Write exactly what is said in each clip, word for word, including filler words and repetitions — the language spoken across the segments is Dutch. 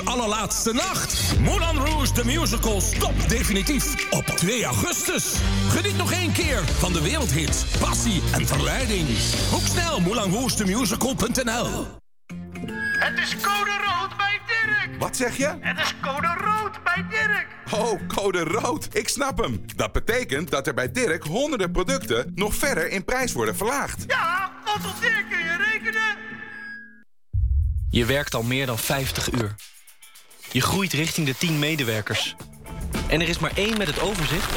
Allerlaatste nacht. Moulin Rouge the Musical stopt definitief op twee augustus. Geniet nog één keer van de wereldhits Passie en Verleiding. Boek snel moulin rouge the musical punt n l. Het is code rood bij Dirk. Wat zeg je? Het is code rood bij Dirk. Oh, code rood. Ik snap hem. Dat betekent dat er bij Dirk honderden producten nog verder in prijs worden verlaagd. Ja, want op Dirk kun je rekenen. Je werkt al meer dan vijftig uur. Je groeit richting de tien medewerkers. En er is maar één met het overzicht.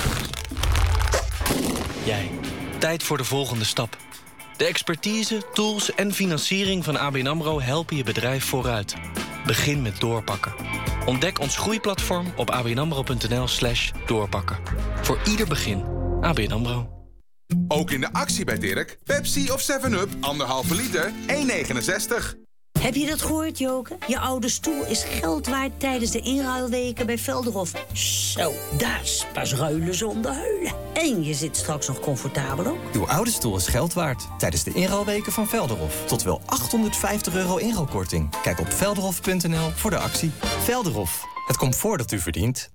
Jij. Tijd voor de volgende stap. De expertise, tools en financiering van A B N AMRO helpen je bedrijf vooruit. Begin met doorpakken. Ontdek ons groeiplatform op abnamro.nl slash doorpakken. Voor ieder begin. A B N AMRO. Ook in de actie bij Dirk. Pepsi of seven up, anderhalve liter, één negenenzestig. Heb je dat gehoord, Joke? Je oude stoel is geld waard tijdens de inruilweken bij Velderhof. Zo, dat is pas ruilen zonder huilen. En je zit straks nog comfortabel ook. Uw oude stoel is geld waard tijdens de inruilweken van Velderhof. Tot wel achthonderdvijftig euro inruilkorting. Kijk op velderhof punt n l voor de actie. Velderhof, het comfort dat u verdient.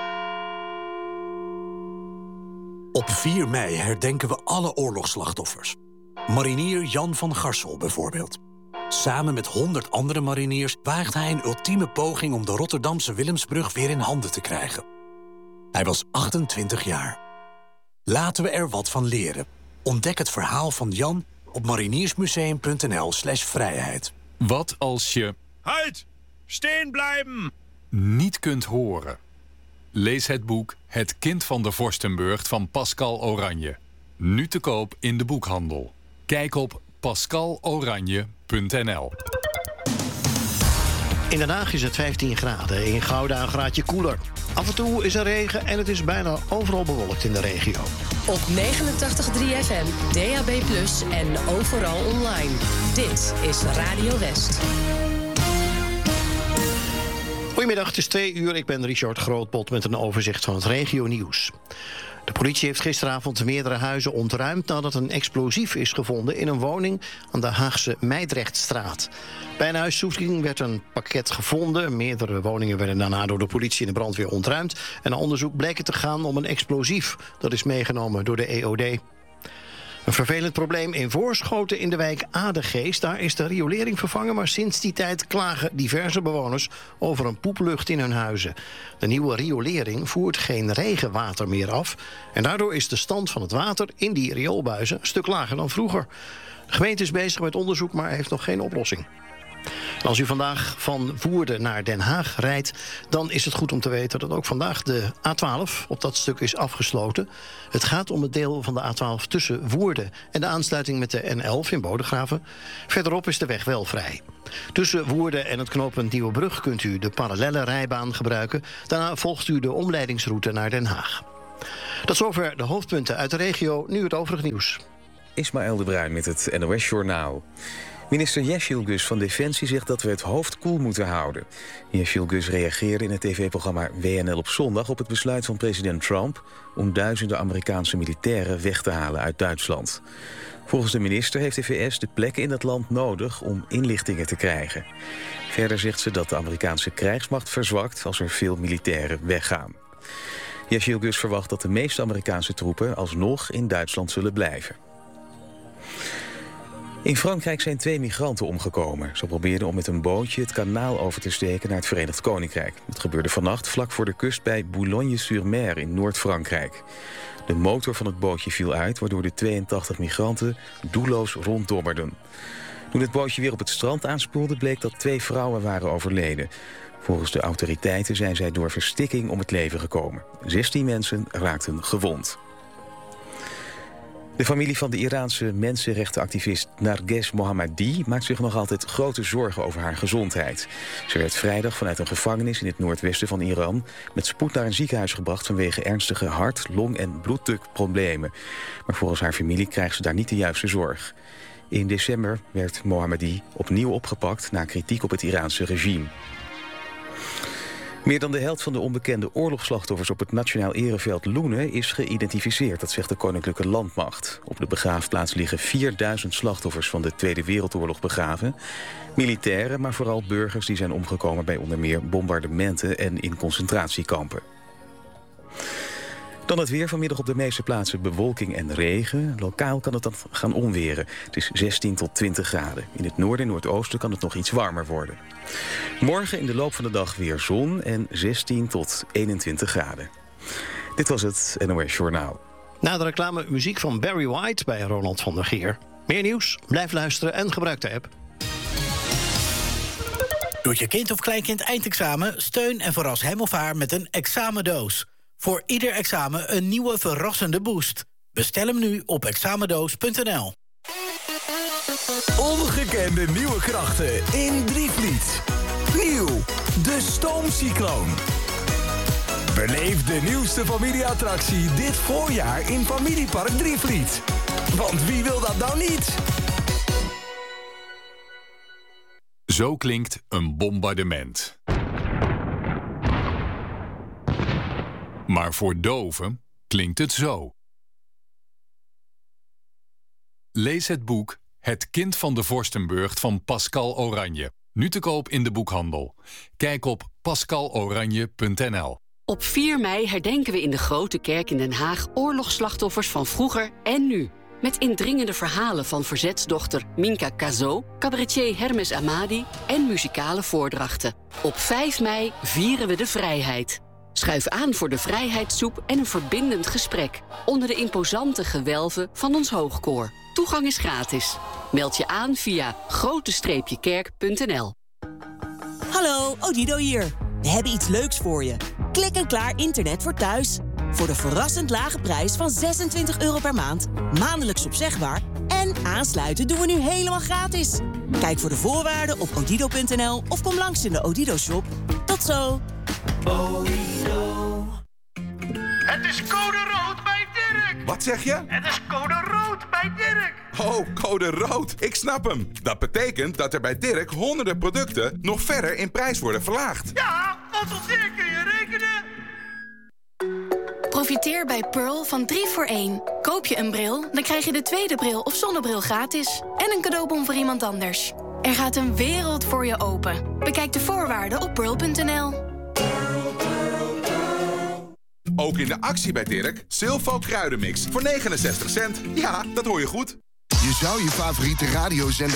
Op vier mei herdenken we alle oorlogsslachtoffers. Marinier Jan van Garsel bijvoorbeeld. Samen met honderd andere mariniers waagt hij een ultieme poging om de Rotterdamse Willemsbrug weer in handen te krijgen. Hij was achtentwintig jaar. Laten we er wat van leren. Ontdek het verhaal van Jan op mariniersmuseum punt n l slash vrijheid. Wat als je... Halt! Steen blijven! ...niet kunt horen? Lees het boek Het kind van de Vorstenburg van Pascal Oranje. Nu te koop in de boekhandel. Kijk op pascal oranje punt n l. In Den Haag is het vijftien graden, in Gouda een graadje koeler. Af en toe is er regen en het is bijna overal bewolkt in de regio. Op negenentachtig komma drie F M, D A B plus, en overal online. Dit is Radio West. Goedemiddag, het is twee uur. Ik ben Richard Grootpot met een overzicht van het regionieuws. De politie heeft gisteravond meerdere huizen ontruimd nadat een explosief is gevonden in een woning aan de Haagse Meidrechtstraat. Bij een huiszoeking werd een pakket gevonden. Meerdere woningen werden daarna door de politie en de brandweer ontruimd. En na onderzoek bleek het te gaan om een explosief. Dat is meegenomen door de E O D. Een vervelend probleem in Voorschoten in de wijk Adegeest. Daar is de riolering vervangen, maar sinds die tijd klagen diverse bewoners over een poeplucht in hun huizen. De nieuwe riolering voert geen regenwater meer af. En daardoor is de stand van het water in die rioolbuizen een stuk lager dan vroeger. De gemeente is bezig met onderzoek, maar heeft nog geen oplossing. En als u vandaag van Woerden naar Den Haag rijdt, dan is het goed om te weten dat ook vandaag de A twaalf op dat stuk is afgesloten. Het gaat om het deel van de A twaalf tussen Woerden en de aansluiting met de N elf in Bodegraven. Verderop is de weg wel vrij. Tussen Woerden en het knooppunt Nieuwebrug kunt u de parallelle rijbaan gebruiken. Daarna volgt u de omleidingsroute naar Den Haag. Tot zover de hoofdpunten uit de regio, nu het overige nieuws. Ismaël de Bruin met het N O S-journaal. Minister Yeşilgöz van Defensie zegt dat we het hoofd koel moeten houden. Yeşilgöz reageerde in het tv-programma W N L op zondag op het besluit van president Trump om duizenden Amerikaanse militairen weg te halen uit Duitsland. Volgens de minister heeft de V S de plekken in het land nodig om inlichtingen te krijgen. Verder zegt ze dat de Amerikaanse krijgsmacht verzwakt als er veel militairen weggaan. Yeşilgöz verwacht dat de meeste Amerikaanse troepen alsnog in Duitsland zullen blijven. In Frankrijk zijn twee migranten omgekomen. Ze probeerden om met een bootje het kanaal over te steken naar het Verenigd Koninkrijk. Het gebeurde vannacht vlak voor de kust bij Boulogne-sur-Mer in Noord-Frankrijk. De motor van het bootje viel uit, waardoor de tweeëntachtig migranten doelloos ronddobberden. Toen het bootje weer op het strand aanspoelde, bleek dat twee vrouwen waren overleden. Volgens de autoriteiten zijn zij door verstikking om het leven gekomen. zestien mensen raakten gewond. De familie van de Iraanse mensenrechtenactivist Narges Mohammadi maakt zich nog altijd grote zorgen over haar gezondheid. Ze werd vrijdag vanuit een gevangenis in het noordwesten van Iran met spoed naar een ziekenhuis gebracht vanwege ernstige hart-, long- en bloeddrukproblemen. Maar volgens haar familie krijgt ze daar niet de juiste zorg. In december werd Mohammadi opnieuw opgepakt na kritiek op het Iraanse regime. Meer dan de helft van de onbekende oorlogsslachtoffers op het Nationaal Ereveld Loenen is geïdentificeerd, dat zegt de Koninklijke Landmacht. Op de begraafplaats liggen vierduizend slachtoffers van de Tweede Wereldoorlog begraven. Militairen, maar vooral burgers die zijn omgekomen bij onder meer bombardementen en in concentratiekampen. Dan het weer. Vanmiddag op de meeste plaatsen bewolking en regen. Lokaal kan het dan gaan onweren. Het is zestien tot twintig graden. In het noorden en noordoosten kan het nog iets warmer worden. Morgen in de loop van de dag weer zon en zestien tot eenentwintig graden. Dit was het N O S Journaal. Na de reclame muziek van Barry White bij Ronald van der Geer. Meer nieuws? Blijf luisteren en gebruik de app. Doet je kind of kleinkind eindexamen? Steun en verras hem of haar met een examendoos. Voor ieder examen een nieuwe verrassende boost. Bestel hem nu op examendoos punt n l. Ongekende nieuwe krachten in Drievliet. Nieuw, de Stoomcycloon. Beleef de nieuwste familieattractie dit voorjaar in Familiepark Drievliet. Want wie wil dat nou niet? Zo klinkt een bombardement. Maar voor doven klinkt het zo. Lees het boek Het kind van de Vorstenburgt van Pascal Oranje. Nu te koop in de boekhandel. Kijk op pascal oranje punt n l. Op vier mei herdenken we in de Grote Kerk in Den Haag oorlogsslachtoffers van vroeger en nu. Met indringende verhalen van verzetsdochter Minka Cazot, cabaretier Hermes Amadi en muzikale voordrachten. Op vijf mei vieren we de vrijheid. Schuif aan voor de vrijheidssoep en een verbindend gesprek onder de imposante gewelven van ons hoogkoor. Toegang is gratis. Meld je aan via grote kerk punt n l. Hallo, Odido hier. We hebben iets leuks voor je. Klik en klaar internet voor thuis. Voor de verrassend lage prijs van zesentwintig euro per maand, maandelijks opzegbaar en aansluiten doen we nu helemaal gratis. Kijk voor de voorwaarden op odido punt n l of kom langs in de Odido shop. Tot zo. Odido. Het is code rood bij Dirk. Wat zeg je? Het is code rood bij Dirk. Oh, code rood. Ik snap hem. Dat betekent dat er bij Dirk honderden producten nog verder in prijs worden verlaagd. Ja, want op Dirk kun je rekenen. Profiteer bij Pearl van drie voor één. Koop je een bril, dan krijg je de tweede bril of zonnebril gratis. En een cadeaubon voor iemand anders. Er gaat een wereld voor je open. Bekijk de voorwaarden op pearl punt n l. Ook in de actie bij Dirk, Silvo kruidenmix voor negenenzestig cent. Ja, dat hoor je goed. Je zou je favoriete radiozender